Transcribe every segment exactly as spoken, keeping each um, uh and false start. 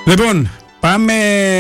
Λοιπόν, πάμε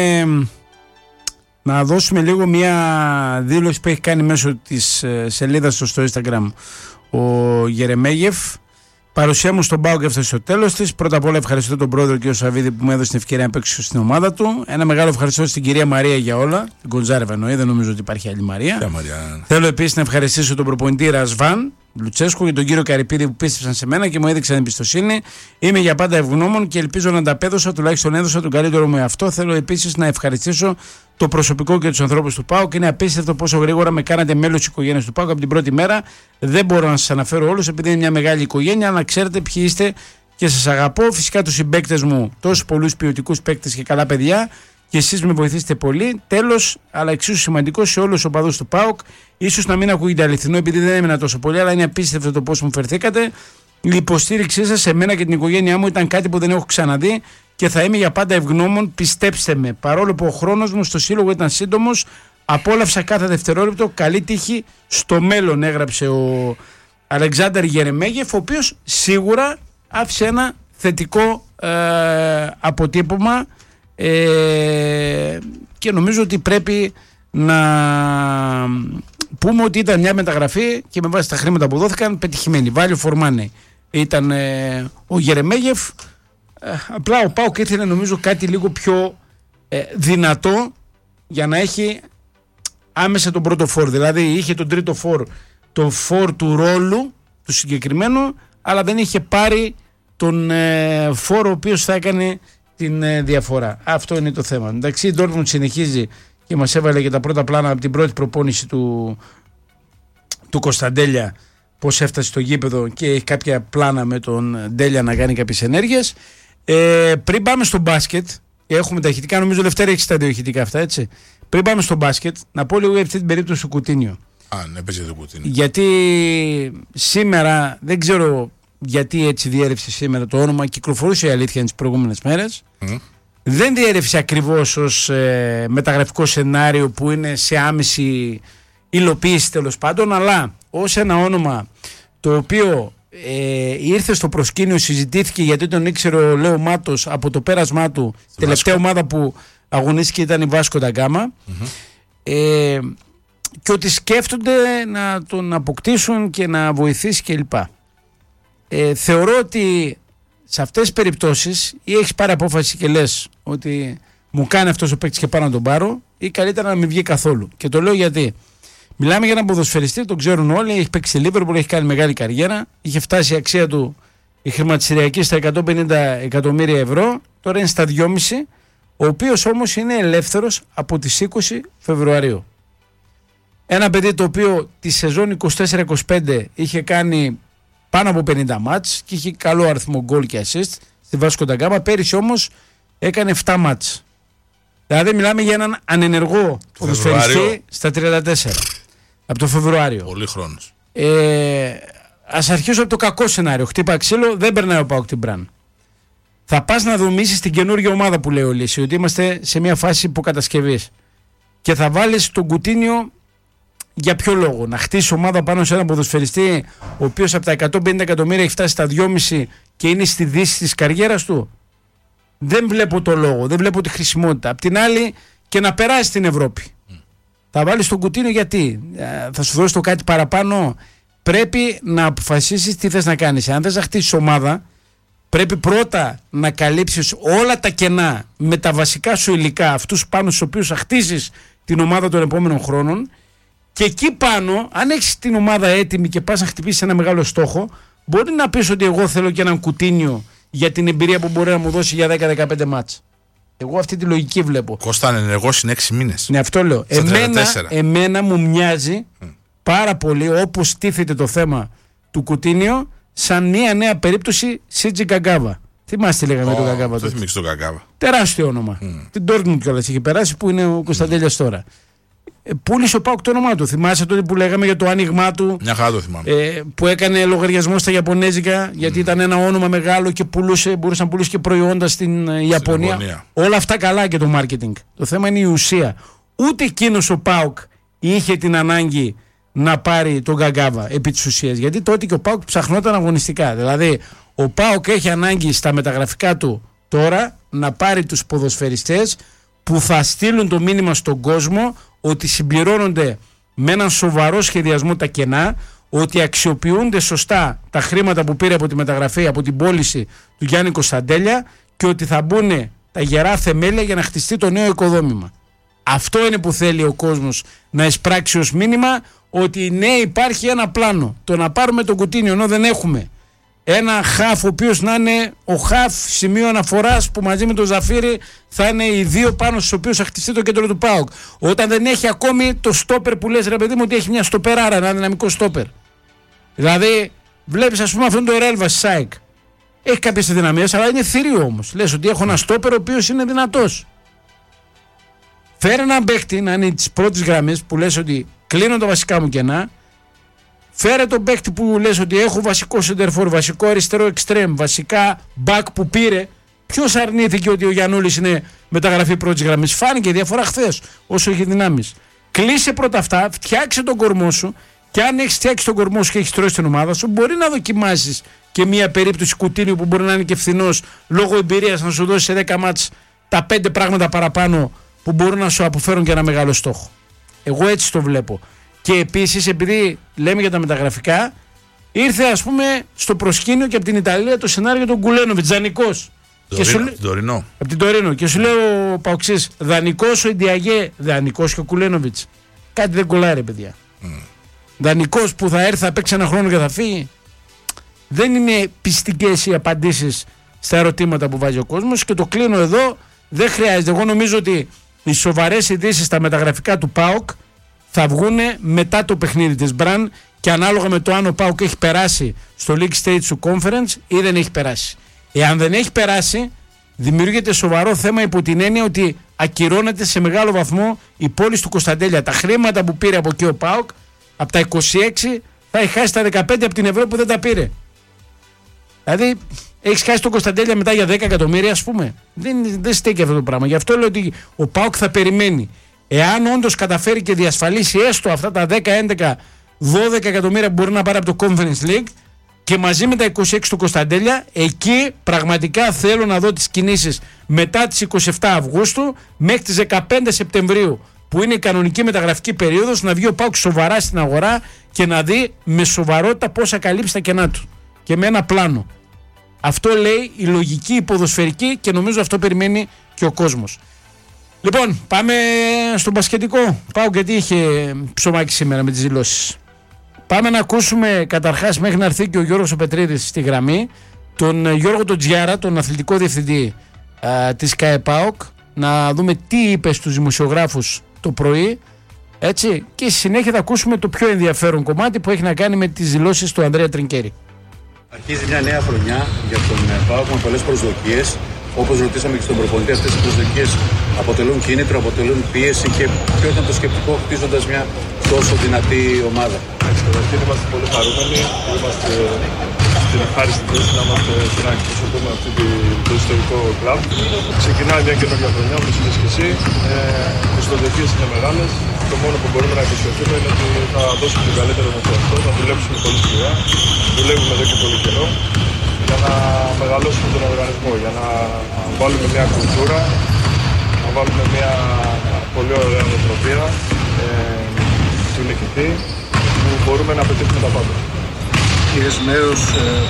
να δώσουμε λίγο μια δήλωση που έχει κάνει μέσω της σελίδας του στο Instagram ο Γερεμέγεφ. Παρουσία μου στον ΠΑΟΚ έφτασε στο τέλος της. Πρώτα απ' όλα ευχαριστώ τον πρόεδρο κ. Σαββίδη που μου έδωσε την ευκαιρία να παίξω στην ομάδα του. Ένα μεγάλο ευχαριστώ στην κυρία Μαρία για όλα. Την Κοντζάρεβα εννοεί, δεν νομίζω ότι υπάρχει άλλη Μαρία. Μαρία. Θέλω επίσης να ευχαριστήσω τον προπονητή Ρασβάν Λουτσέσκου και τον κύριο Καρυπίδη που πίστεψαν σε μένα και μου έδειξαν εμπιστοσύνη. Είμαι για πάντα ευγνώμων και ελπίζω να ανταπέδωσα, τουλάχιστον έδωσα τον καλύτερο μου εαυτό. Θέλω επίσης να ευχαριστήσω το προσωπικό και τους ανθρώπους του ΠΑΟΚ. Είναι απίστευτο πόσο γρήγορα με κάνατε μέλος της οικογένειας του ΠΑΟΚ από την πρώτη μέρα. Δεν μπορώ να σας αναφέρω όλους επειδή είναι μια μεγάλη οικογένεια, αλλά να ξέρετε ποιοι είστε και σας αγαπώ. Φυσικά τους συμπαίκτες μου, τόσους πολλούς ποιοτικούς παίκτες και καλά παιδιά. Και εσείς με βοηθήσετε πολύ. Τέλος, αλλά εξίσου σημαντικό σε όλους τους οπαδούς του ΠΑΟΚ, ίσως να μην ακούγεται αληθινό επειδή δεν έμεινα τόσο πολύ, αλλά είναι απίστευτο το πώς μου φερθήκατε. Η υποστήριξή σας σε μένα και την οικογένειά μου ήταν κάτι που δεν έχω ξαναδεί και θα είμαι για πάντα ευγνώμων. Πιστέψτε με, παρόλο που ο χρόνος μου στο σύλλογο ήταν σύντομος, απόλαυσα κάθε δευτερόλεπτο. Καλή τύχη στο μέλλον, έγραψε ο Αλεξάνδρ Γερεμέγεφ, ο οποίος σίγουρα άφησε ένα θετικό ε, αποτύπωμα. Ε, και νομίζω ότι πρέπει να πούμε ότι ήταν μια μεταγραφή και με βάση τα χρήματα που δόθηκαν πετυχημένη. Value for money ήταν ε, ο Γερεμέγεφ. ε, απλά ο ΠΑΟΚ ήθελε νομίζω κάτι λίγο πιο ε, δυνατό για να έχει άμεσα τον πρώτο φόρ, δηλαδή είχε τον τρίτο φόρ, το φόρ του ρόλου του συγκεκριμένου, αλλά δεν είχε πάρει τον ε, φόρ ο οποίος θα έκανε την ε, διαφορά. Αυτό είναι το θέμα. Εντάξει, η Dortmund συνεχίζει και μας έβαλε και τα πρώτα πλάνα από την πρώτη προπόνηση του, του Κωνσταντέλια, πώς έφτασε στο γήπεδο και έχει κάποια πλάνα με τον Ντέλια να κάνει κάποιες ενέργειες. Ε, πριν πάμε στο μπάσκετ, έχουμε τα ηχητικά, νομίζω Δευτέρα έχει τα δύο ηχητικά αυτά, έτσι. Πριν πάμε στο μπάσκετ, να πω λίγο για αυτή την περίπτωση του Κουτίνιο. Α, ναι, παίζει το Κουτίνιο. Γιατί σήμερα δεν ξέρω γιατί έτσι διέρευσε σήμερα το όνομα, κυκλοφορούσε η αλήθεια τις προηγούμενες μέρες. Mm. Δεν διέρευσε ακριβώς ως ε, μεταγραφικό σενάριο που είναι σε άμεση υλοποίηση τέλος πάντων, αλλά ως ένα όνομα το οποίο ε, ήρθε στο προσκήνιο, συζητήθηκε γιατί τον ήξερε ο Λέο Μάτος από το πέρασμά του. Η τελευταία ομάδα που αγωνίστηκε ήταν η Βάσκο ντα Γκάμα. Mm-hmm. Ε, και ότι σκέφτονται να τον αποκτήσουν και να βοηθήσει κλπ. Ε, θεωρώ ότι σε αυτές τις περιπτώσεις ή έχεις πάρει απόφαση και λες ότι μου κάνει αυτός ο παίκτης και πάω να τον πάρω, ή καλύτερα να μην βγει καθόλου. Και το λέω γιατί μιλάμε για έναν ποδοσφαιριστή, τον ξέρουν όλοι, έχει παίξει στη Λίβερπουλ, έχει κάνει μεγάλη καριέρα, είχε φτάσει η αξία του η χρηματιστηριακή στα εκατόν πενήντα εκατομμύρια ευρώ, τώρα είναι στα δυόμισι, ο οποίος όμως είναι ελεύθερος από τις είκοσι Φεβρουαρίου. Ένα παιδί το οποίο τη σεζόν είκοσι τέσσερα είκοσι πέντε είχε κάνει πάνω από πενήντα μάτς και είχε καλό αριθμό γκολ και assist στη Βάσκο ντα Γκάμα. Πέρυσι όμως έκανε επτά μάτς. Δηλαδή μιλάμε για έναν ανενεργό ποδοσφαιριστή στα τριάντα τέσσερα από το Φεβρουάριο. Πολύ χρόνος. Ε, ας αρχίσω από το κακό σενάριο. Χτύπα ξύλο, δεν περνάει ο ΠΑΟΚ την Μπραν. Θα πας να δομήσεις την καινούργια ομάδα που λέει ο Λύση, ότι είμαστε σε μια φάση υποκατασκευής. Και θα βάλεις τον Κουτίνιο. Για ποιο λόγο? Να χτίσει ομάδα πάνω σε έναν ποδοσφαιριστή ο οποίος από τα εκατόν πενήντα εκατομμύρια έχει φτάσει στα δυόμισι και είναι στη δύση της καριέρας του? Δεν βλέπω το λόγο, δεν βλέπω τη χρησιμότητα. Απ' την άλλη και να περάσει στην Ευρώπη. Mm. Θα βάλεις τον Κουτίνιο γιατί? Θα σου δώσει το κάτι παραπάνω? Πρέπει να αποφασίσεις τι θες να κάνεις. Αν θες να χτίσεις ομάδα, πρέπει πρώτα να καλύψεις όλα τα κενά με τα βασικά σου υλικά, αυτούς πάνω στους οποίους θα χτίσεις την ομάδα των επόμενων χρόνων. Και εκεί πάνω, αν έχεις την ομάδα έτοιμη και πας να χτυπήσεις ένα μεγάλο στόχο, μπορεί να πεις ότι εγώ θέλω και έναν Κουτίνιο για την εμπειρία που μπορεί να μου δώσει για δέκα με δεκαπέντε μάτς. Εγώ αυτή τη λογική βλέπω. Κώστα, ενεργός είναι έξι μήνες. Ναι, αυτό λέω. Εμένα, εμένα μου μοιάζει mm. πάρα πολύ, όπως τίθεται το θέμα του Κουτίνιο, σαν μια νέα περίπτωση Σίτζι Γκαγκάβα. Θυμάστε τι λέγαμε oh, τον Γκαγκάβα τότε? Δεν θυμίξε τον Γκαγκάβα. Τεράστιο όνομα. Mm. Την Dortmund κιόλας είχε περάσει, που είναι ο Κωνσταντέλιας mm. τώρα. Πούλησε ο ΠΑΟΚ το όνομά του. Θυμάσαι τότε που λέγαμε για το άνοιγμά του? Μια χαρά το θυμάμαι. Ε, που έκανε λογαριασμό στα Ιαπωνέζικα, γιατί mm. ήταν ένα όνομα μεγάλο και πουλούσε, μπορούσε να πουλήσει και προϊόντα στην ε, Ιαπωνία. Ιαπωνία. Όλα αυτά καλά και το marketing. Το θέμα είναι η ουσία. Ούτε εκείνος ο ΠΑΟΚ είχε την ανάγκη να πάρει τον Γκαγκάβα επί της ουσίας. Γιατί τότε και ο ΠΑΟΚ ψαχνόταν αγωνιστικά. Δηλαδή, ο ΠΑΟΚ έχει ανάγκη στα μεταγραφικά του τώρα να πάρει τους ποδοσφαιριστές που θα στείλουν το μήνυμα στον κόσμο ότι συμπληρώνονται με έναν σοβαρό σχεδιασμό τα κενά, ότι αξιοποιούνται σωστά τα χρήματα που πήρε από τη μεταγραφή, από την πώληση του Γιάννη Κωνσταντέλια και ότι θα μπουν τα γερά θεμέλια για να χτιστεί το νέο οικοδόμημα. Αυτό είναι που θέλει ο κόσμος να εισπράξει ως μήνυμα, ότι ναι, υπάρχει ένα πλάνο. Το να πάρουμε τον Κουτίνιο ενώ δεν έχουμε ένα χαφ ο οποίος να είναι ο χαφ σημείο αναφοράς που μαζί με τον Ζαφύρι θα είναι οι δύο πάνω στους οποίους θα χτιστεί το κέντρο του ΠΑΟΚ. Όταν δεν έχει ακόμη το στόπερ που λες ρε παιδί μου ότι έχει μια στοπεράρα, ένα δυναμικό στόπερ. Δηλαδή βλέπεις ας πούμε αυτόν τον Ρέλβα στη ΣΑΕΚ. Έχει κάποιες δυναμίες αλλά είναι θηρίο όμως. Λες ότι έχω ένα στόπερ ο οποίος είναι δυνατός. Φέρε έναν παίκτη να είναι της πρώτης γραμμής που λες ότι κλείνω τα βασικά μου κενά. Φέρε τον παίκτη που λες ότι έχω βασικό σεντερφόρ, βασικό αριστερό εξτρέμ, βασικά μπακ που πήρε. Ποιος αρνήθηκε ότι ο Γιαννούλης είναι μεταγραφή πρώτης γραμμής? Φάνηκε διαφορά χθες όσο είχε δυνάμεις. Κλείσε πρώτα αυτά, φτιάξε τον κορμό σου και αν έχεις φτιάξει τον κορμό σου και έχεις τρώσει την ομάδα σου, μπορεί να δοκιμάσεις και μια περίπτωση Κουτίνιου που μπορεί να είναι και φθηνός λόγω εμπειρίας να σου δώσει σε δέκα μάτς τα πέντε πράγματα παραπάνω που μπορούν να σου αποφέρουν και ένα μεγάλο στόχο. Εγώ έτσι το βλέπω. Και επίσης, επειδή λέμε για τα μεταγραφικά, ήρθε ας πούμε στο προσκήνιο και από την Ιταλία το σενάριο των Κουλένοβιτς, δανεικός. Τωρινό. Από την Τωρίνο. Και σου λέει ο Παοξής, δανεικός ο Ιντιαγέ, δανεικός και ο Κουλένοβιτς. Κάτι δεν κολλάει ρε παιδιά. Mm. Δανεικός που θα έρθει, θα παίξει ένα χρόνο και θα φύγει. Δεν είναι πιστικές οι απαντήσεις στα ερωτήματα που βάζει ο κόσμος και το κλείνω εδώ. Δεν χρειάζεται. Εγώ νομίζω ότι οι σοβαρές ειδήσεις στα μεταγραφικά του ΠΑΟΚ θα βγουν μετά το παιχνίδι της Μπραν και ανάλογα με το αν ο ΠΑΟΚ έχει περάσει στο League Stage του Conference ή δεν έχει περάσει. Εάν δεν έχει περάσει, δημιουργείται σοβαρό θέμα υπό την έννοια ότι ακυρώνεται σε μεγάλο βαθμό η πώληση του Κωνσταντέλια. Τα χρήματα που πήρε από εκεί ο ΠΑΟΚ, από τα είκοσι έξι, θα έχει χάσει τα δεκαπέντε από την Ευρώπη που δεν τα πήρε. Δηλαδή, έχει χάσει τον Κωνσταντέλια μετά για δέκα εκατομμύρια, ας πούμε. Δεν, δεν στέκει αυτό το πράγμα. Γι' αυτό λέω ότι ο ΠΑΟΚ θα περιμένει. Εάν όντως καταφέρει και διασφαλίσει έστω αυτά τα δέκα, έντεκα, δώδεκα εκατομμύρια που μπορεί να πάρει από το Conference League και μαζί με τα είκοσι έξι του Κωνσταντέλια, εκεί πραγματικά θέλω να δω τις κινήσεις μετά τις είκοσι επτά Αυγούστου μέχρι τις δεκαπέντε Σεπτεμβρίου, που είναι η κανονική μεταγραφική περίοδος, να βγει ο ΠΑΟΚ σοβαρά στην αγορά και να δει με σοβαρότητα πώς θα καλύψει τα κενά του και με ένα πλάνο. Αυτό λέει η λογική, η ποδοσφαιρική και νομίζω αυτό περιμένει και ο κόσμος. Λοιπόν, πάμε στον μπασκετικό. Πάω γιατί είχε ψωμάκι σήμερα με τις δηλώσεις. Πάμε να ακούσουμε καταρχάς μέχρι να έρθει και ο Γιώργος ο Πετρίδης στη γραμμή, τον Γιώργο τον Τζιάρα, τον αθλητικό διευθυντή α, της ΚΑΕΠΑΟΚ, να δούμε τι είπε στους δημοσιογράφους το πρωί, έτσι, και στη συνέχεια θα ακούσουμε το πιο ενδιαφέρον κομμάτι που έχει να κάνει με τις δηλώσεις του Ανδρέα Τρινκέρη. Αρχίζει μια νέα χρονιά για τον ΠΑΟΚ με πολλές προσδοκίες. Όπως ρωτήσαμε και στον προπονητή, αυτές οι προσδοκίες αποτελούν κίνητρο, αποτελούν πίεση και ποιο ήταν το σκεπτικό χτίζοντας μια τόσο δυνατή ομάδα? Καταρχήν είμαστε πολύ χαρούμενοι, είμαστε στην ευχάριστη θέση να είμαστε και να εκπροσωπούμε αυτή το ιστορικό κλαμπ. Ξεκινάει μια καινούργια χρονιά, όπως είπες και εσύ. Ε, οι προσδοκίες είναι μεγάλες. Το μόνο που μπορούμε να υποσχεθούμε είναι ότι θα δώσουμε το καλύτερο μας αυτό, θα δουλέψουμε πολύ σκληρά. Δουλεύουμε εδώ και πολύ καιρό για να μεγαλώσουμε τον οργανισμό, για να βάλουμε μια κουλτούρα, να βάλουμε μια πολύ ωραία νοοτροπία ε, του νικητή, που μπορούμε να πετύχουμε τα πάντα. Κύριε μέρος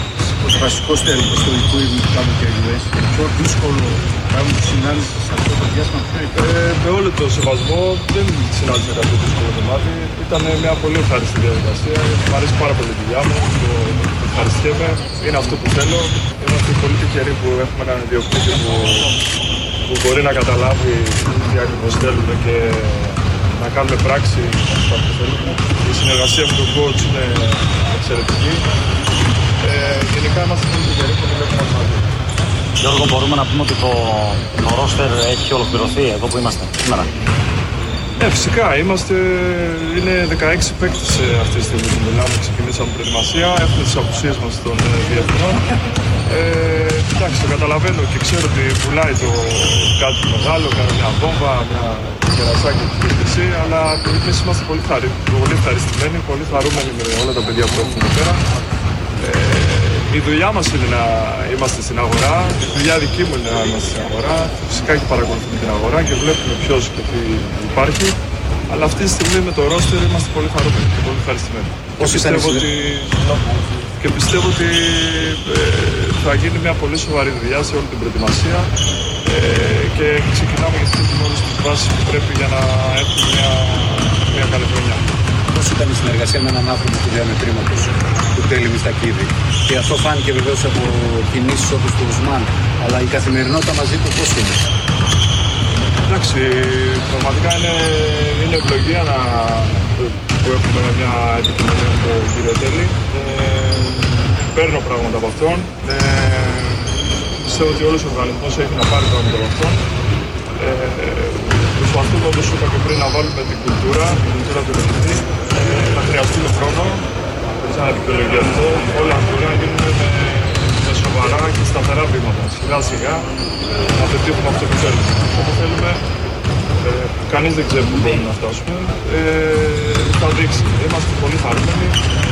ως βασικός τέλος του ιστορικού ημιτικού κερδές, το πιο δύσκολο πράγμα που συνάντησε σε αυτό το διάστημα ποιο ήταν? Ε, με όλο το σεβασμό δεν συνάντησα κάποιο δύσκολο κομμάτι. Ήταν μια πολύ ευχάριστη διαδικασία. Μου αρέσει πάρα πολύ η δουλειά μου, το ευχαριστιέμαι. Είναι αυτό που θέλω. Είμαστε πολύ τυχεροί που έχουμε έναν ιδιοκτήτη που, που μπορεί να καταλάβει τι ακριβώς θέλουμε και να κάνουμε πράξη αυτό που θέλουμε. Η συνεργασία με τον coach είναι εξαιρετική. Ε, γενικά είμαστε πολύ τυχεροί που δουλεύουμε μαζί. Γιώργο, μπορούμε να πούμε ότι το, το roster έχει ολοκληρωθεί εδώ που είμαστε σήμερα? Ε, φυσικά, είμαστε, είναι δεκαέξι παίκτες αυτή τη στιγμή που μιλάμε, ξεκινήσαμε προετοιμασία, έχουμε τις απουσίες μας των διεθνών. Ε, εντάξει, το καταλαβαίνω και ξέρω ότι πουλάει το κάτι μεγάλο, κάνει μια βόμβα, μια κερασάκι της διεθνή, αλλά εμείς είμαστε πολύ, χαρι, πολύ ευχαριστημένοι, πολύ χαρούμενοι με όλα τα παιδιά που έχουμε εδώ πέρα. Ε, η δουλειά μας είναι να είμαστε στην αγορά, η δουλειά δική μου είναι να είμαστε στην αγορά. Φυσικά και παρακολουθούμε την αγορά και βλέπουμε ποιος και τι υπάρχει. Αλλά αυτή τη στιγμή με το roster είμαστε πολύ χαρούμενοι και πολύ ευχαριστημένοι. Και πιστεύω, ότι... και πιστεύω ότι ε, θα γίνει μια πολύ σοβαρή δουλειά σε όλη την προετοιμασία ε, και ξεκινάμε για αυτή την όλη τη βάση που πρέπει για να έχουμε μια, μια καλή χρονιά. Πώς ήταν η συνεργασία με έναν άνθρωπο του διαμετρήματος, του Τέλη Μιστακίδη? Και αυτό φάνηκε βεβαίως από κινήσεις όπως του Ουσμάν, αλλά η καθημερινότητα μαζί του πώς είναι? Εντάξει, πραγματικά είναι, είναι ευλογία να, που έχουμε μια επικοινωνία με τον κύριο Τέλη. Ε, παίρνω πράγματα από αυτόν. Ε, πιστεύω ότι όλος ο οργανισμός έχει να πάρει πράγματα από αυτόν. Ε, προσπαθούμε, όπως είπα και πριν, να βάλουμε την κουλτούρα, την κουλτούρα του παιχνίδι. Ε, θα χρειαστούμε χρόνο, χωρίς να δικαιολογιαστώ. Όλα αυτά να γίνουν με, με σοβαρά και σταθερά βήματα. Σιγά σιγά να πετύχουμε αυτό που θέλουμε. Αυτό που θέλουμε, ε, κανείς δεν ξέρει που μπορούμε να φτάσουμε. Ε, θα δείξει. Είμαστε πολύ χαρούμενοι.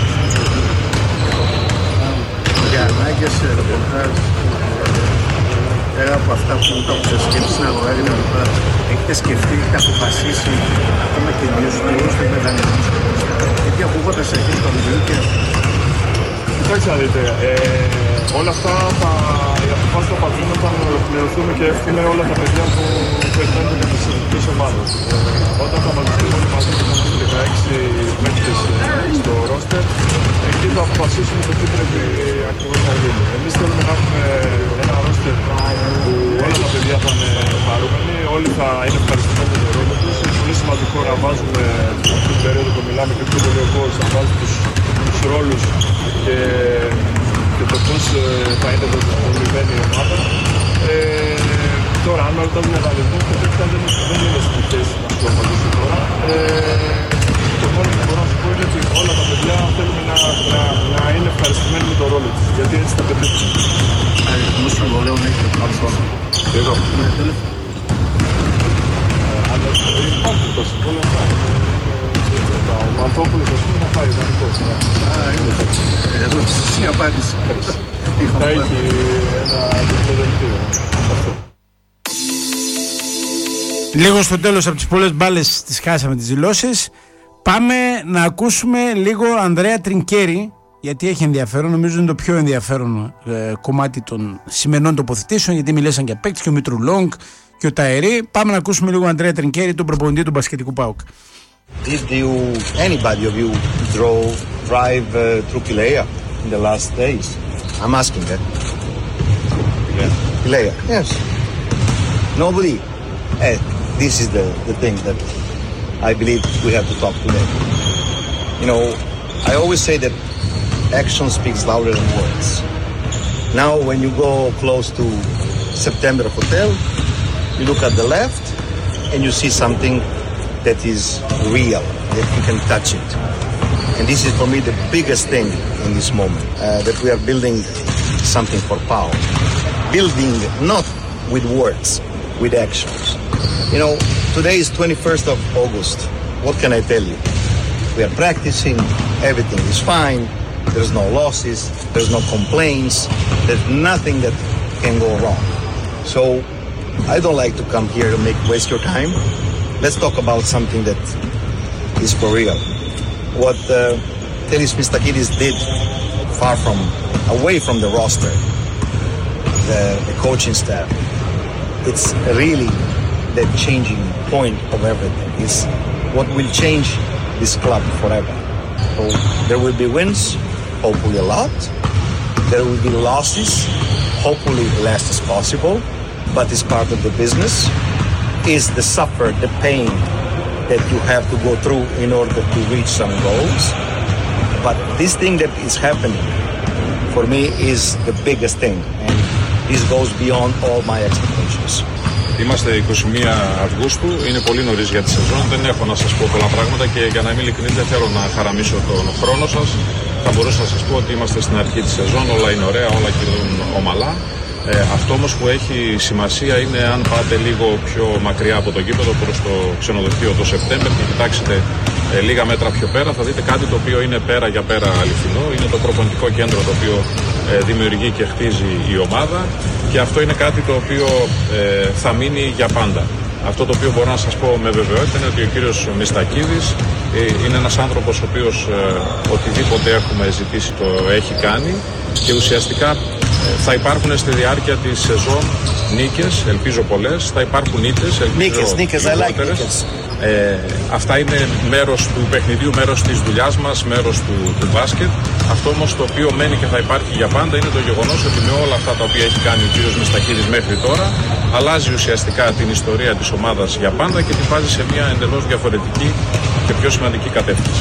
Για ανάγκες ρεπορτάζ, πέρα από αυτά που μου έχουν σκεφτεί στην αγορά και τα λοιπά, έχετε σκεφτεί, έχετε αποφασίσει ακόμα και δύο στους του μετανιωτικούς? Γιατί ακούγοντα αρχίσει το βιβλίο και... Κοιτάξτε να δείτε, ε, όλα αυτά θα, οι αποφάσεις θα πάρθουν όταν ολοκληρωθούμε και έχουμε όλα τα παιδιά που περιμένουν για τις εθνικές ομάδες. Ε, όταν θα μαζευτούν όλοι μαζί και θα έχουν δεκαέξι παίκτες στο ρόστερ, εκεί θα αποφασίσουμε το τι πρέπει ακριβώς να γίνει. Εμείς θέλουμε να έχουμε ένα ρόστερ που όλα τα παιδιά θα είναι χαρούμενοι, όλοι θα είναι ευχαριστημένοι με τον ρόλο τους. Είναι πολύ σημαντικό να βάζουμε αυτή την περίοδο που μιλάμε και πιο πολύ ο coach να βάζει τους, τους ρόλους και, και το πώς θα είναι δομημένη η ομάδα. Ε, τώρα, αν με ρωτάς για τα λεπτά, το τέτοια δεν, δεν είναι στην θέση να το απαντήσω τώρα. Ε, το μόνο που μπορώ να σου πω είναι ότι όλα τα παιδιά θέλουμε να, να, να είναι ευχαριστημένοι με τον ρόλο τους, γιατί έτσι θα πετύχουν. Αριθμούς συμβολέων έχετε πάρει χρόνο? Και εδώ. Αλλά υπάρχει το συμβόλαιο αυτά. Ο Μανθόπουλος ας πούμε να πάει ιδανικός. Α, είναι έτσι. Εδώ η απάντηση. Θα έχει ένα δελτίο. Λίγο στο τέλος, από τις πολλές μπάλες τις χάσαμε τις δηλώσεις. Πάμε να ακούσουμε λίγο Ανδρέα Τρινκέρι, γιατί έχει ενδιαφέρον. Νομίζω είναι το πιο ενδιαφέρον ε, κομμάτι των σημερινών τοποθετήσεων, γιατί μιλήσαν και παίκτες και ο Μήτρου Λόγκ και ο Ταερή. Πάμε να ακούσουμε λίγο Ανδρέα Τρινκέρι, τον προπονητή του μπασκετικού ΠΑΟΚ. Did you, anybody of you, drove, drive uh, through Pilea in the last days? I'm asking that. Yeah. Pilea? Yes. Nobody? Eh, this is the, the thing that I believe we have to talk today. You know, I always say that action speaks louder than words. Now when you go close to September Hotel, you look at the left and you see something that is real, that you can touch it. And this is for me the biggest thing in this moment, uh, that we are building something for power. Building not with words, with actions. You know, today is twenty-first of August. What can I tell you? We are practicing, everything is fine, there's no losses, there's no complaints, there's nothing that can go wrong. So I don't like to come here to make waste your time. Let's talk about something that is for real. What uh, Telis Mistakidis did far from, away from the roster, the, the coaching staff, it's really the changing point of everything. It's what will change this club forever. So there will be wins, hopefully a lot. There will be losses, hopefully less as possible, but it's part of the business. Is the suffer, the pain that you have to go through in order to reach some goals. But this thing that is happening for me is the biggest thing, and this goes beyond all my expectations. Είμαστε είκοσι μία Αυγούστου, είναι πολύ νωρίς για τη σεζόν, δεν έχω να σας πω πολλά πράγματα και για να είμαι ειλικρινής δεν θέλω να χαραμίσω τον χρόνο σας. Θα μπορούσα να σας πω ότι είμαστε στην αρχή της σεζόν, όλα είναι ωραία, όλα κυλούν ομαλά. Ε, αυτό όμως που έχει σημασία είναι αν πάτε λίγο πιο μακριά από το γήπεδο προς το ξενοδοχείο το Σεπτέμβριο και κοιτάξετε ε, λίγα μέτρα πιο πέρα, θα δείτε κάτι το οποίο είναι πέρα για πέρα αληθινό. Είναι το προπονητικό κέντρο το οποίο ε, δημιουργεί και χτίζει η ομάδα, και αυτό είναι κάτι το οποίο ε, θα μείνει για πάντα. Αυτό το οποίο μπορώ να σας πω με βεβαιότητα είναι ότι ο κύριος Μιστακίδης ε, είναι ένας άνθρωπος ο οποίος ε, οτιδήποτε έχουμε ζητήσει το έχει κάνει, και ουσιαστικά ε, θα υπάρχουν στη διάρκεια της σεζόν νίκες, ελπίζω πολλές, θα υπάρχουν ήττες, ελπίζω λιγότερες. Ε, αυτά είναι μέρος του παιχνιδιού, μέρος της δουλειάς μας, μέρος του, του μπάσκετ. Αυτό όμως το οποίο μένει και θα υπάρχει για πάντα είναι το γεγονός ότι με όλα αυτά τα οποία έχει κάνει ο κύριος Μιστακίδης μέχρι τώρα, αλλάζει ουσιαστικά την ιστορία της ομάδας για πάντα και τη βάζει σε μια εντελώς διαφορετική και πιο σημαντική κατεύθυνση.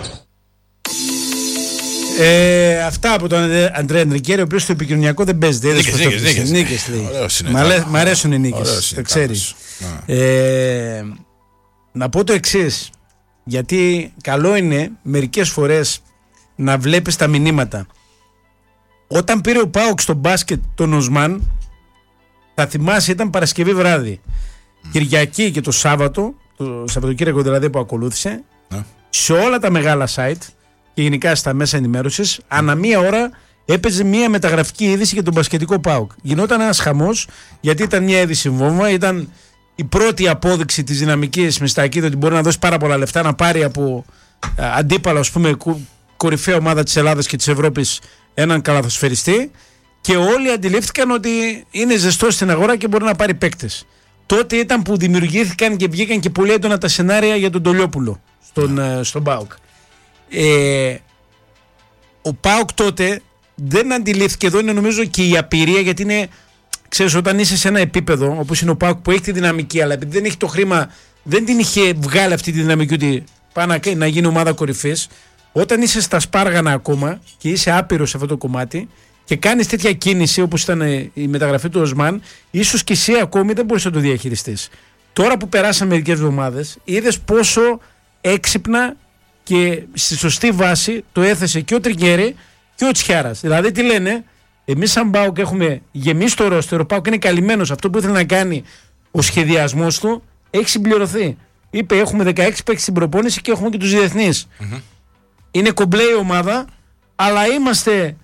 Ε, αυτά από τον Αντρέα Ενρικέρη, ο οποίος στο επικοινωνιακό δεν παίζεται. Νίκες. Μ' αρέσουν οι νίκες, το ξέρεις. Ε, να πω το εξής, γιατί καλό είναι μερικές φορές να βλέπεις τα μηνύματα. Όταν πήρε ο ΠΑΟΚ στο μπάσκετ τον Οσμάν, θα θυμάσαι, ήταν Παρασκευή βράδυ. Mm. Κυριακή και το Σάββατο, το Σαββατοκύριακο δηλαδή που ακολούθησε, mm. σε όλα τα μεγάλα site και γενικά στα μέσα ενημέρωσης, ανά μία ώρα έπαιζε μία μεταγραφική είδηση για τον μπασκετικό ΠΑΟΚ. Γινόταν ένας χαμός, γιατί ήταν μια είδηση βόμβα, ήταν η πρώτη απόδειξη της δυναμικής Μιστακίδη ότι μπορεί να δώσει πάρα πολλά λεφτά, να πάρει από α, αντίπαλο, ας πούμε, κορυφαία ομάδα της Ελλάδας και της Ευρώπης έναν καλαθοσφαιριστή, και όλοι αντιλήφθηκαν ότι είναι ζεστό στην αγορά και μπορεί να πάρει παίκτες. Τότε ήταν που δημιουργήθηκαν και βγήκαν και πολύ έντονα τα σενάρια για τον Τολιόπουλο στον, yeah. στον ΠΑΟΚ. Ε, ο ΠΑΟΚ τότε δεν αντιλήφθηκε, εδώ είναι νομίζω και η απειρία, γιατί είναι, ξέρεις, όταν είσαι σε ένα επίπεδο όπως είναι ο ΠΑΟΚ που έχει τη δυναμική, αλλά επειδή δεν έχει το χρήμα, δεν την είχε βγάλει αυτή τη δυναμική ότι πάει να, να γίνει ομάδα κορυφής. Όταν είσαι στα σπάργανα ακόμα και είσαι άπειρος σε αυτό το κομμάτι και κάνεις τέτοια κίνηση όπως ήταν η μεταγραφή του Οσμάν, ίσως και εσύ ακόμη δεν μπορείς να το διαχειριστείς. Τώρα που περάσαν μερικές εβδομάδες, είδες πόσο έξυπνα και στη σωστή βάση το έθεσε και ο Τρικέρι και ο Τσιάρας. Δηλαδή τι λένε, εμείς σαν ΠΑΟΚ έχουμε γεμίσει το ρόστερ, ο ΠΑΟΚ είναι καλυμμένος, αυτό που ήθελε να κάνει ο σχεδιασμός του έχει συμπληρωθεί. Είπε έχουμε δεκαέξι παίκτες στην προπόνηση και έχουμε και τους διεθνείς. Mm-hmm. Είναι κομπλέ η ομάδα, αλλά είμαστε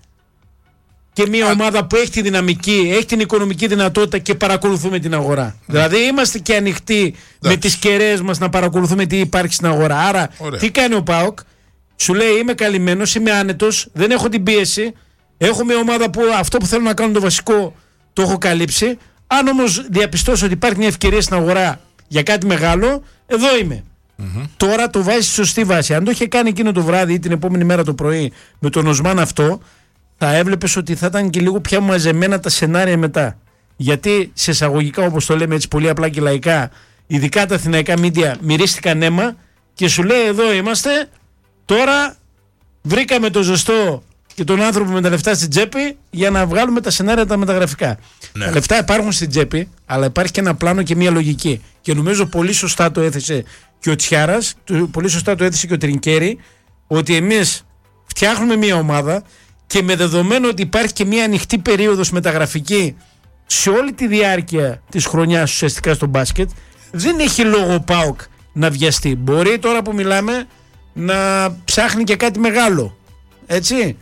και μια Α... ομάδα που έχει τη δυναμική, έχει την οικονομική δυνατότητα και παρακολουθούμε την αγορά. Mm. Δηλαδή είμαστε και ανοιχτοί mm. με τις κεραίες μας να παρακολουθούμε τι υπάρχει στην αγορά. Άρα Ωραία. Τι κάνει ο ΠΑΟΚ, σου λέει είμαι καλυμμένος, είμαι άνετος, δεν έχω την πίεση, έχω μια ομάδα που αυτό που θέλω να κάνω το βασικό το έχω καλύψει. Αν όμως διαπιστώσω ότι υπάρχει μια ευκαιρία στην αγορά για κάτι μεγάλο, εδώ είμαι. Mm-hmm. Τώρα το βάζει στη σωστή βάση. Αν το είχε κάνει εκείνο το βράδυ ή την επόμενη μέρα το πρωί με τον Οσμάν αυτό, θα έβλεπες ότι θα ήταν και λίγο πια μαζεμένα τα σενάρια μετά. Γιατί σε εισαγωγικά, όπως το λέμε έτσι πολύ απλά και λαϊκά, ειδικά τα αθηναϊκά μίντια μυρίστηκαν αίμα και σου λέει εδώ είμαστε, τώρα βρήκαμε το ζωστό και τον άνθρωπο με τα λεφτά στην τσέπη για να βγάλουμε τα σενάρια τα μεταγραφικά. Ναι. Τα λεφτά υπάρχουν στην τσέπη, αλλά υπάρχει και ένα πλάνο και μια λογική. Και νομίζω πολύ σωστά το έθεσε και ο Τσιάρας, πολύ σωστά το έθεσε και ο Τρινκέρι, ότι εμείς φτιάχνουμε μια ομάδα και με δεδομένο ότι υπάρχει και μια ανοιχτή περίοδος μεταγραφική σε όλη τη διάρκεια της χρονιάς ουσιαστικά στο μπάσκετ, δεν έχει λόγο ο ΠΑΟΚ να βιαστεί. Μπορεί τώρα που μιλάμε να ψάχνει και κάτι μεγάλο, έτσι,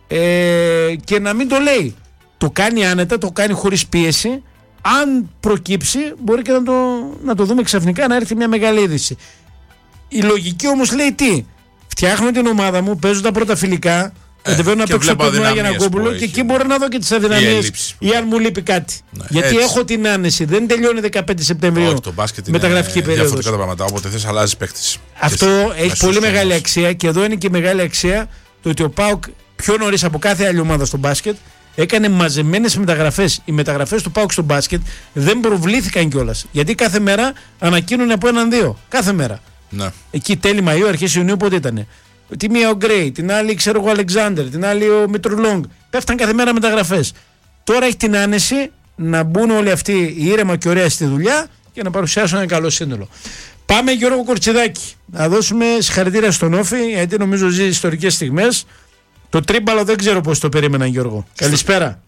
ε, και να μην το λέει. Το κάνει άνετα, το κάνει χωρίς πίεση. Αν προκύψει μπορεί και να το, να το δούμε ξαφνικά να έρθει μια μεγάλη είδηση. Η λογική όμως λέει τι, φτιάχνω την ομάδα μου, παίζω τα πρώτα φιλικά, κατεβαίνω να παίξω το τουρνουά για ένα κόμπουλο και εκεί μπορώ να δω και τις αδυναμίες ή αν μου λείπει κάτι. Ναι, γιατί έτσι. Έχω την άνεση, δεν τελειώνει δεκαπέντε Σεπτεμβρίου μεταγραφική περίοδος. Διαφορετικά τα πράγματα, όποτε θες αλλάζεις παίκτης. Αυτό έχει πολύ μεγάλη αξία και εδώ είναι και μεγάλη αξία το ότι ο ΠΑΟΚ πιο νωρίς από κάθε άλλη ομάδα στο μπάσκετ έκανε μαζεμένες μεταγραφές. Οι μεταγραφές του ΠΑΟΚ στο μπάσκετ δεν προβλήθηκαν κιόλας. Γιατί κάθε μέρα ανακοίνουν από έναν-δύο. Κάθε μέρα. Ναι. Εκεί τέλη Μαΐου, αρχές Ιουνίου, πότε ήταν. Τη μία ο Γκρέι, την άλλη ξέρω εγώ ο Αλεξάνδερ, την άλλη ο Μητρολόγκ. Πέφταν κάθε μέρα μεταγραφές. Τώρα έχει την άνεση να μπουν όλοι αυτοί ήρεμα και ωραία στη δουλειά και να παρουσιάσουν ένα καλό σύνολο. Πάμε Γιώργο Κορτσιδάκη. Να δώσουμε συγχαρητήρια στον Όφη, γιατί νομίζω ζει ιστορικές στιγμές. Το τρίμπαλο δεν ξέρω πώς το περίμεναν, Γιώργο. Καλησπέρα.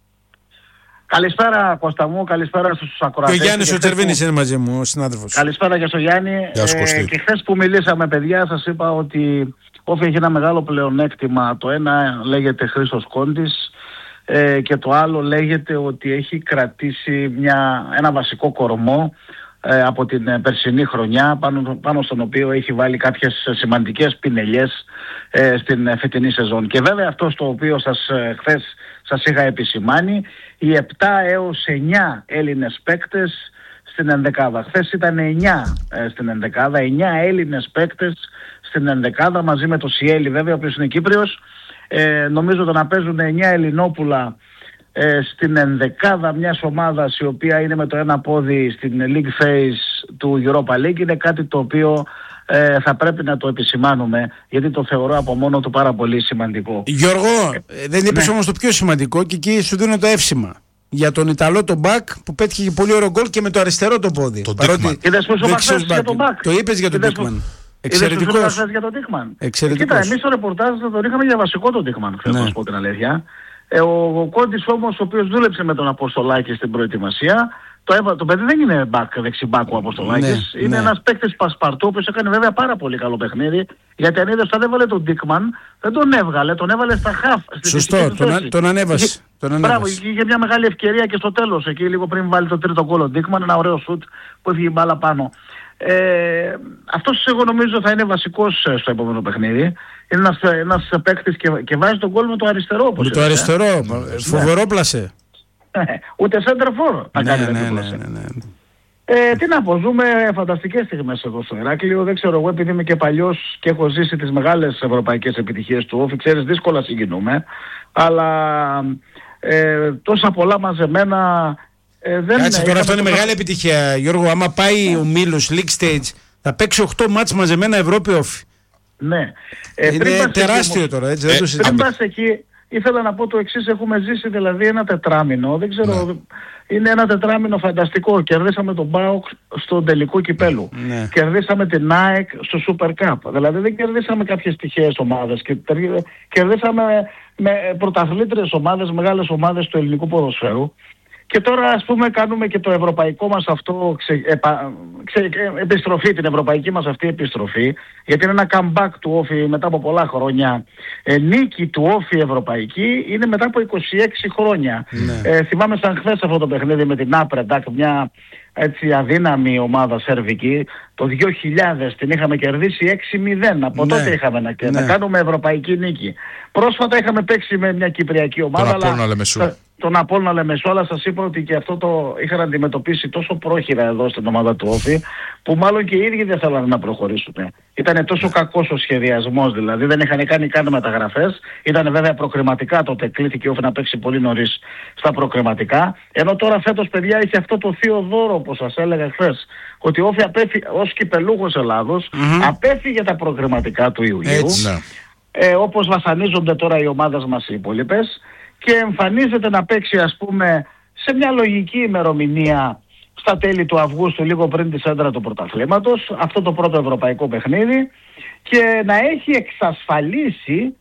Καλησπέρα Κώστα μου, καλησπέρα στους ακροατές. Και ο Γιάννης ο Τσερβίνης που... είναι μαζί μου, ο συνάδελφος. Καλησπέρα και στο Γιάννη. Ε, και χθες που μιλήσαμε παιδιά σας είπα ότι Όφη έχει ένα μεγάλο πλεονέκτημα. Το ένα λέγεται Χρήστος Κόντης ε, και το άλλο λέγεται ότι έχει κρατήσει μια, ένα βασικό κορμό ε, από την ε, περσινή χρονιά, πάνω, πάνω στον οποίο έχει βάλει κάποιες σημαντικές πινελιές ε, στην ε, φετινή σεζόν. Και βέβαια αυτό στο οποίο σας, ε, χθες σας είχα επισημάνει, οι επτά έως εννιά Έλληνες παίκτες στην ενδεκάδα. Χθες ήταν εννιά ε, στην ενδεκάδα, εννιά Έλληνες παίκτες στην ενδεκάδα, μαζί με το Σιέλι βέβαια, ο οποίος είναι Κύπριος. Ε, νομίζω ότι να παίζουν εννιά Ελληνόπουλα ε, στην ενδεκάδα μιας ομάδας η οποία είναι με το ένα πόδι στην League Phase του Europa League είναι κάτι το οποίο ε, θα πρέπει να το επισημάνουμε, γιατί το θεωρώ από μόνο του πάρα πολύ σημαντικό. Γιώργο, ε, δεν είπες ναι. όμως το πιο σημαντικό, και εκεί σου δίνω το εύσημα για τον Ιταλό τον μπακ που πέτυχε πολύ ωραίο γκολ και με το αριστερό το πόδι. Το παρότι είδες πως ο για τον μπακ. Το είπες για τον Ντίκμαν. Εξαιρετικός. Για τον Ντίκμαν. Εξαιρετικός. Κοίτα, εμείς στο ρεπορτάζ τον είχαμε για βασικό τον Ντίκμαν, θέλω να σου πω την αλήθεια. Ε, ο ο Κόντις όμως, ο οποίος δούλεψε με τον Αποστολάκη στην προετοιμασία, το, έβα, το παιδί δεν είναι back, δεξιμπάκου ο Αποστολάκης, ναι, είναι ναι. ένας παίκτης πασπαρτού, ο οποίος έκανε βέβαια πάρα πολύ καλό παιχνίδι, γιατί αν είδες όταν έβαλε τον Ντίκμαν, δεν τον έβγαλε, τον έβαλε στα χαφ. Σωστό, τον, α, τον ανέβασε. Τον Μπράβο, είχε μια μεγάλη ευκαιρία και στο τέλος, εκεί λίγο πριν βάλει το τρίτο γκολ ο Ντίκμαν, ένα ωραίο σουτ που έφυγε η μπάλα πάνω. Ε, αυτός εγώ νομίζω θα είναι βασικός στο επόμενο παιχνίδι. Είναι ένας, ένας παίκτης και, και βάζει τον γκολ με το αριστερό. Όπως με το αριστερό, ε. φοβερό πλασέ. Ούτε center for να κάνει ναι, ναι, ναι, ναι, ναι. Ε, τι να πω, ζούμε φανταστικές στιγμές εδώ στο Ηράκλειο. Δεν ξέρω, εγώ επειδή είμαι και παλιός και έχω ζήσει τις μεγάλες ευρωπαϊκές επιτυχίες του Όφη, ξέρεις, δύσκολα συγκινούμε, αλλά ε, τόσα πολλά μαζεμένα ε, δεν είναι. Κάτσε τώρα, αυτό είναι μεγάλη επιτυχία, Γιώργο. Άμα πάει ο Μήλος League Stage, θα παίξει οκτώ μάτς μαζεμένα Ευρώπη Όφη. Ναι. Ε, είναι τεράστιο εκεί, τώρα, έτσι, δεν ε, το συζητάμε. Πριν πας εκεί, ήθελα να πω το εξής, έχουμε ζήσει δηλαδή ένα τετράμινο, δεν ξέρω, ναι. είναι ένα τετράμινο φανταστικό. Κερδίσαμε τον ΠΑΟΚ στο τελικό κυπέλου. Ναι. Κερδίσαμε την ΑΕΚ στο Super Cup. Δηλαδή δεν κερδίσαμε κάποιες τυχαίες ομάδες, και κερδίσαμε με πρωταθλήτριες ομάδες, μεγάλες ομάδες του ελληνικού ποδοσφαίρου. Και τώρα ας πούμε κάνουμε και το ευρωπαϊκό μας αυτό ξε, επα, ξε, επιστροφή, την ευρωπαϊκή μας αυτή επιστροφή, γιατί είναι ένα comeback του Όφη μετά από πολλά χρόνια. Ε, νίκη του Όφη ευρωπαϊκή είναι μετά από είκοσι έξι χρόνια. Ναι. Ε, θυμάμαι σαν χθες αυτό το παιχνίδι με την Άπρεντακ, μια έτσι αδύναμη ομάδα σερβική. Το δύο χιλιάδες την είχαμε κερδίσει έξι μηδέν. Από ναι. τότε είχαμε να, ναι. να κάνουμε ευρωπαϊκή νίκη. Πρόσφατα είχαμε παίξει με μια κυπριακή ομάδα. Τον Απόλλωνα Λεμεσού. Τον Απόλλωνα Λεμεσού, αλλά σας είπα ότι και αυτό το είχαν αντιμετωπίσει τόσο πρόχειρα εδώ στην ομάδα του Όφη, που μάλλον και οι ίδιοι δεν θέλανε να προχωρήσουν. Ήταν τόσο κακός ο σχεδιασμός, δηλαδή δεν είχαν κάνει καν μεταγραφές. Ήταν βέβαια προκριματικά, τότε κλείθηκε ο Όφη να παίξει πολύ νωρίς στα προκριματικά. Ενώ τώρα φέτος, παιδιά, έχει αυτό το θείο δώρο, όπως σας έλεγα χθες, ότι ο Όφη απέφυγε, ως κυπελούχος Ελλάδος, mm-hmm. απέφυγε τα προκριματικά του Ιουλίου. Ε, όπως βασανίζονται τώρα οι ομάδες μας οι υπόλοιπες, και εμφανίζεται να παίξει ας πούμε σε μια λογική ημερομηνία στα τέλη του Αυγούστου, λίγο πριν τη σέντρα του πρωταθλήματος, αυτό το πρώτο ευρωπαϊκό παιχνίδι, και να έχει εξασφαλίσει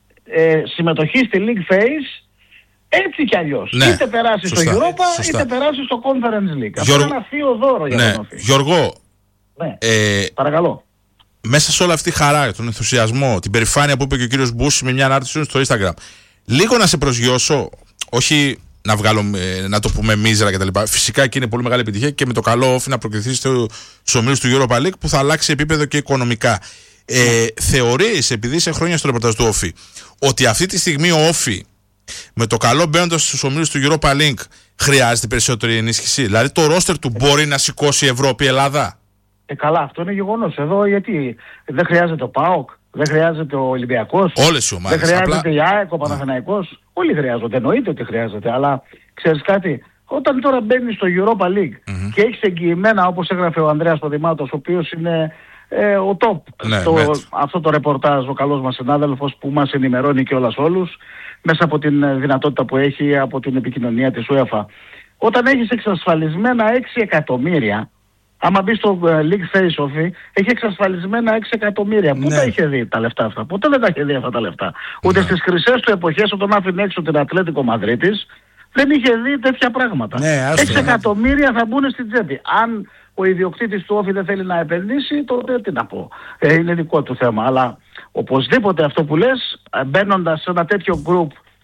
ε, συμμετοχή στη League Phase έτσι κι αλλιώς. Ναι, είτε περάσει σωστά, στο Europa σωστά. είτε περάσει στο Conference League. Αυτό είναι ένα θείο δώρο για ναι. τον Όφη. Γιώργο, ναι. ε, παρακαλώ. Μέσα σε όλη αυτή τη χαρά, τον ενθουσιασμό, την περηφάνεια που είπε και ο κύριος Μπούση με μια ανάρτηση στο Instagram, λίγο να σε προσγειώσω, όχι να, βγάλω, να το πούμε μίζερα κτλ. Φυσικά και είναι πολύ μεγάλη επιτυχία και με το καλό Όφη να προκριθεί στους ομίλους του Europa League που θα αλλάξει επίπεδο και οικονομικά. Ε, θεωρείς, επειδή είσαι χρόνια στο ρεπορτάζ του Όφη, ότι αυτή τη στιγμή ο Όφη με το καλό μπαίνοντας στους ομίλους του Europa League χρειάζεται περισσότερη ενίσχυση? Δηλαδή το ρόστερ του μπορεί να σηκώσει Ευρώπη-Ελλάδα? Ε, καλά, αυτό είναι γεγονός. Εδώ γιατί δεν χρειάζεται ο ΠΑΟΚ, δεν χρειάζεται ο Ολυμπιακός, όλες οι ομάδες, δεν χρειάζεται απλά... η ΑΕΚ, ο Παναθηναϊκός. Yeah. Όλοι χρειάζονται, εννοείται ότι χρειάζεται. Αλλά ξέρεις κάτι, όταν τώρα μπαίνεις στο Europa League mm-hmm. και έχεις εγγυημένα, όπως έγραφε ο Ανδρέας Ποδημάτος, ο οποίος είναι ε, ο top ναι, στο, αυτό το ρεπορτάζ, ο καλός μας συνάδελφος που μας ενημερώνει και όλας όλους, μέσα από την δυνατότητα που έχει από την επικοινωνία της UEFA. Όταν έχεις εξασφαλισμένα έξι εκατομμύρια, άμα μπει στο uh, League Face Off, έχει εξασφαλισμένα έξι εκατομμύρια. Πού ναι. τα είχε δει τα λεφτά αυτά? Ποτέ δεν τα είχε δει αυτά τα λεφτά. Ούτε ναι. στις χρυσές του εποχές, όταν άφηνε έξω την Ατλέτικο Μαδρίτης, δεν είχε δει τέτοια πράγματα. Ναι, έξι εκατομμύρια θα μπουν στην τσέπη. Αν ο ιδιοκτήτης του Όφη δεν θέλει να επενδύσει, τότε τι να πω. Ε, είναι δικό του θέμα. Αλλά οπωσδήποτε αυτό που λες, μπαίνοντας σε ένα τέτοιο group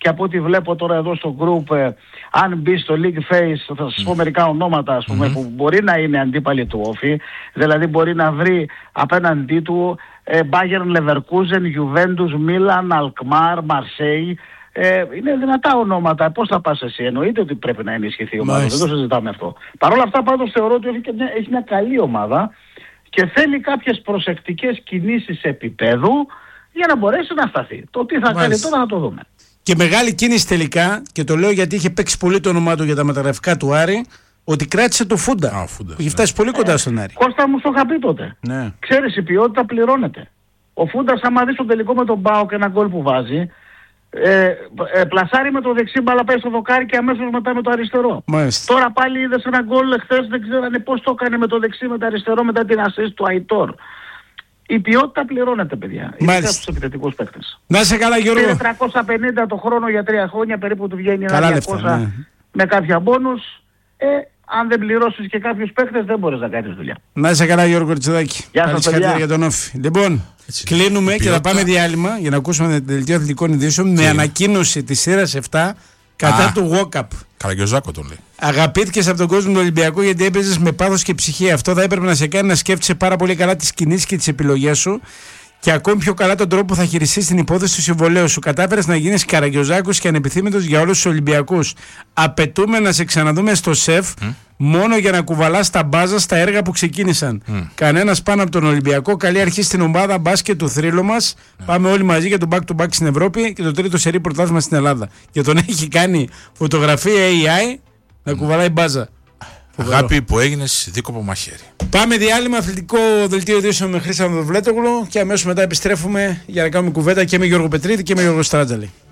και από ό,τι βλέπω τώρα εδώ στο group, ε, αν μπει στο League Face, θα σας πω μερικά ονόματα ας πούμε, mm-hmm. που μπορεί να είναι αντίπαλοι του Όφη, δηλαδή μπορεί να βρει απέναντί του ε, Bayern Leverkusen, Juventus, Milan, Alkmaar, Marseille. Ε, είναι δυνατά ονόματα. Πώς θα πας εσύ? Εννοείται ότι πρέπει να ενισχυθεί η ομάδα. Δεν το συζητάμε αυτό. Παρ' όλα αυτά πάντως θεωρώ ότι έχει, και μια, έχει μια καλή ομάδα και θέλει κάποιες προσεκτικές κινήσεις επίπεδου για να μπορέσει να σταθεί. Το τι θα Μάλιστα. κάνει τώρα θα το δούμε. Και μεγάλη κίνηση τελικά, και το λέω γιατί είχε παίξει πολύ το όνομά του για τα μεταγραφικά του Άρη, ότι κράτησε το Φούντα. Ah, Φούντα έχει φτάσει ναι. πολύ κοντά ε, στον Άρη. Κώστα μου, στο είχα πει τότε. Ναι. Ξέρεις, η ποιότητα πληρώνεται. Ο Φούντας, άμα δει στο τελικό με τον Μπάο και ένα γκολ που βάζει, ε, ε, πλασάρει με το δεξί μπάλα, πάει στο δοκάρι και αμέσως μετά με το αριστερό. Μάλιστα. Τώρα πάλι είδες ένα γκολ εχθές, δεν ξέρανε πώς το έκανε με το δεξί με το αριστερό μετά την ασίστ του Αϊτόρ. Η ποιότητα πληρώνεται, παιδιά. Είναι από τους επιθετικούς παίκτες. Να σε καλά, Γιώργο. Είναι τριακόσια πενήντα το χρόνο για τρία χρόνια, περίπου του βγαίνει ένα διακόσια ναι. με κάποια μπόνους. Ε, αν δεν πληρώσεις και κάποιους παίκτες δεν μπορείς να κάνεις δουλειά. Να σε καλά, Γιώργο Κορτσιδάκη. Γεια σας, παιδιά. Για τον Όφη. Λοιπόν, έτσι, κλείνουμε και θα πάμε διάλειμμα για να ακούσουμε το δελτίο αθλητικών ειδήσεων με ανακοίνωση της σειράς επτά κατά Α, του Walkup. Καραγκιόζάκο τον λέει. Αγαπήθηκες από τον κόσμο του Ολυμπιακού γιατί έπαιζες με πάθος και ψυχή. Αυτό θα έπρεπε να σε κάνει να σκέφτεσαι πάρα πολύ καλά τις κινήσεις και τις επιλογές σου και ακόμη πιο καλά τον τρόπο που θα χειριστείς την υπόθεση του συμβολέου σου. Κατάφερες να γίνεις Καραγκιόζάκος και ανεπιθύμητος για όλους τους Ολυμπιακούς. Απαιτούμε να σε ξαναδούμε στο σεφ mm. μόνο για να κουβαλάς τα μπάζα στα έργα που ξεκίνησαν. Mm. Κανένας πάνω από τον Ολυμπιακό. Καλή αρχή στην ομάδα μπάσκετ του θρύλου μας. Mm. Πάμε όλοι μαζί για το back to back στην Ευρώπη και το τρίτο σερί πρωτάθλημα στην Ελλάδα. Και τον έχει κάνει φωτογραφία έι άι να κουβαλάει μπάζα. Αγάπη που έγινες δίκοπο μαχαίρι. Πάμε διάλειμμα, αθλητικό δελτίο ειδήσεων με Χρήστο Βλέτογλου και αμέσως μετά επιστρέφουμε για να κάνουμε κουβέντα και με Γιώργο Πετρίδη και με Γιώργο Στράτζαλη.